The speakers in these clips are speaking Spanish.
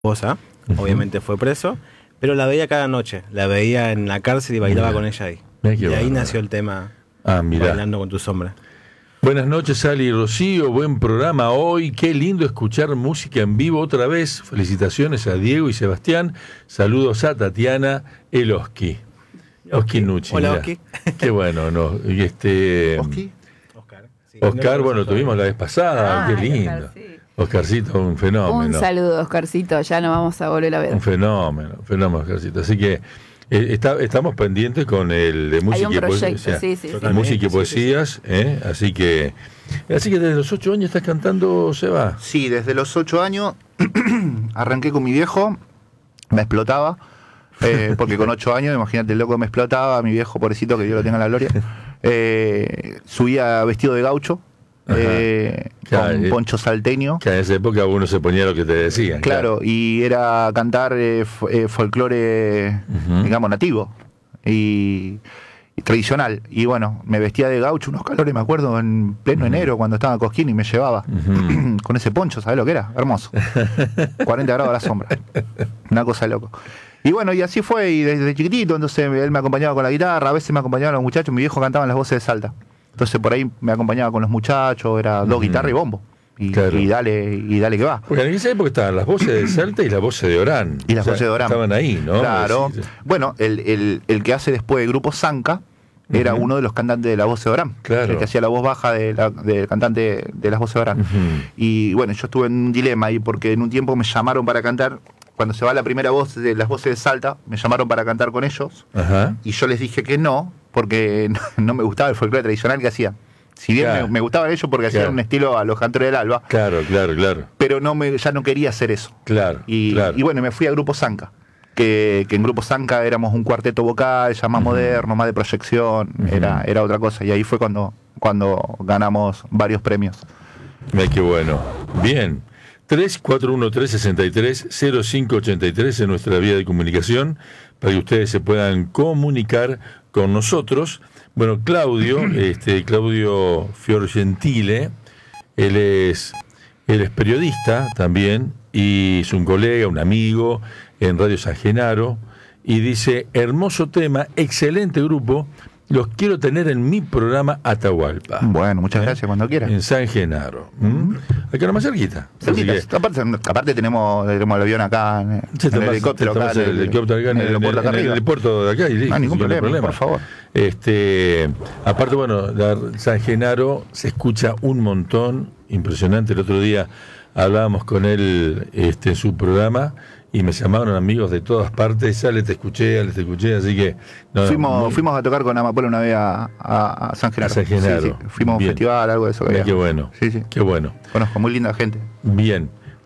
esposa, obviamente fue preso, pero la veía cada noche, la veía en la cárcel y bailaba con ella ahí. Y ahí nació el tema Bailando con tu sombra. Buenas noches, Ali y Rocío, buen programa hoy, qué lindo escuchar música en vivo otra vez. Felicitaciones a Diego y Sebastián, saludos a Tatiana Eloski. Oski Nucci. Hola, mirá. Oski. Qué bueno, ¿no? ¿Oski? Sí, Oscar, no, bueno, tuvimos la vez pasada, qué lindo. Oscar, sí. Oscarcito, un fenómeno. Un saludo, Oscarcito, ya no vamos a volver a ver. Un fenómeno, Oscarcito. Así que estamos pendientes con el de música Hay un proyecto, y sí. música y poesías, Así que desde los 8 años estás cantando, Seba. Sí, desde los 8 años arranqué con mi viejo, me explotaba, porque con 8 años, imagínate, el loco me explotaba, mi viejo pobrecito, que Dios lo tenga en la gloria, subía vestido de gaucho, con poncho salteño. Que en esa época uno se ponía lo que te decían. Claro, y era cantar folclore, digamos, nativo y tradicional. Y bueno, me vestía de gaucho, unos calores, me acuerdo, en pleno enero, cuando estaba en Cosquín, y me llevaba con ese poncho, ¿sabes lo que era? Hermoso. 40 grados a la sombra. Una cosa de loco. Y bueno, y así fue, y desde chiquitito, entonces él me acompañaba con la guitarra, a veces me acompañaban los muchachos, mi viejo cantaba en las voces de Salta. Entonces por ahí me acompañaba con los muchachos, era dos guitarras y bombo. Y dale que va. Porque en esa época estaban las voces de Salta y las voces de Orán. Y las voces de Orán. Estaban ahí, ¿no? Claro. Sí. Bueno, el que hace después el grupo Zanca era uno de los cantantes de la voz de Orán. Claro. El que hacía la voz baja del cantante de las voces de Orán. Y bueno, yo estuve en un dilema ahí porque en un tiempo me llamaron para cantar. Cuando se va la primera voz de las voces de Salta, me llamaron para cantar con ellos. Ajá. Y yo les dije que no, porque no me gustaba el folclore tradicional que hacían. Si bien me gustaban ellos porque hacían un estilo a los cantores del alba. Claro. Pero ya no quería hacer eso. Y bueno, me fui a Grupo Zanca. Que en Grupo Zanca éramos un cuarteto vocal, ya más moderno, más de proyección. Era otra cosa. Y ahí fue cuando ganamos varios premios. Mira qué bueno. Bien. 3413630583 en nuestra vía de comunicación para que ustedes se puedan comunicar con nosotros. Bueno, Claudio Fiorgentile, él es periodista también y es un colega, un amigo en Radio San Genaro y dice, hermoso tema, excelente grupo, los quiero tener en mi programa Atahualpa. Bueno, muchas gracias, cuando quieras. En San Genaro. Acá nomás cerquita. Aparte tenemos el avión acá, en el helicóptero acá, en el puerto de acá. Y no hay ningún problema, por favor. Aparte, bueno, San Genaro se escucha un montón, impresionante. El otro día hablábamos con él en su programa y me llamaron amigos de todas partes, Ale te escuché, así que... Fuimos a tocar con Amapola una vez a San Genaro. Sí. Fuimos a un festival, algo de eso. Qué bueno, sí. Qué bueno. Conozco, muy linda gente. Bien,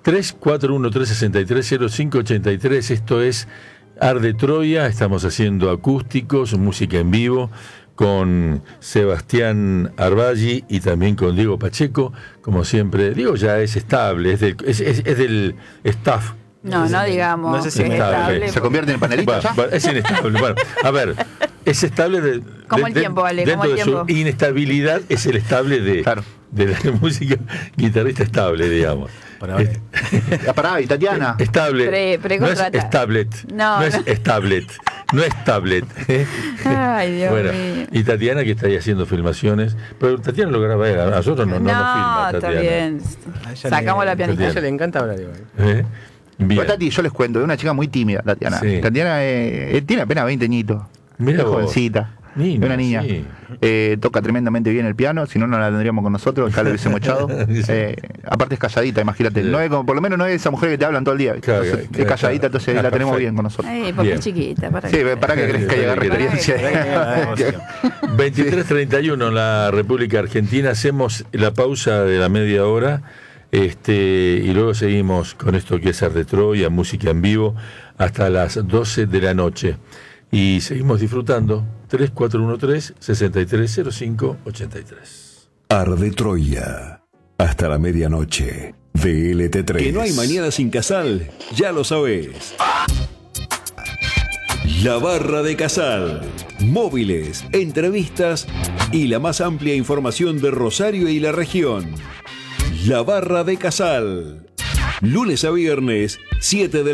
341-363-0583, esto es Arde Troya, estamos haciendo acústicos, música en vivo, con Sebastián Arballi y también con Diego Pacheco, como siempre. Diego ya es estable, es del staff. No digamos. No sé si es estable. ¿Se convierte en panelista ya? Es inestable. Bueno, a ver, es estable como el tiempo, vale. Dentro de su inestabilidad es el estable de la música, guitarrista estable, digamos. Pará, y Tatiana. Estable. No es tablet. No es tablet. No es tablet. Ay, Dios mío. Y Tatiana, que está ahí haciendo filmaciones. Pero Tatiana lo graba a nosotros no nos filma. Está bien. Sacamos la pianista. A ella le encanta hablar igual. Bien. Tati, yo les cuento, es una chica muy tímida, Tatiana. Sí. Tatiana tiene apenas 20 añitos. Mira es jovencita. Es una niña. Sí. Toca tremendamente bien el piano, si no, no la tendríamos con nosotros, ya lo hubiésemos echado. Aparte es calladita, imagínate. Sí. No es como, por lo menos no es esa mujer que te hablan todo el día. Claro, es calladita, entonces la tenemos bien con nosotros. Porque es chiquita. Para que crees que haya experiencia. 23:31 en la República Argentina. Hacemos la pausa de la media hora. Y luego seguimos con esto que es Arde Troya, música en vivo, hasta las 12 de la noche. Y seguimos disfrutando. 3413-630583. Arde Troya, hasta la medianoche. VLT3. Que no hay mañana sin Casal, ya lo sabés. La Barra de Casal. Móviles, entrevistas y la más amplia información de Rosario y la región. La Barra de Casal. Lunes a viernes, 7 de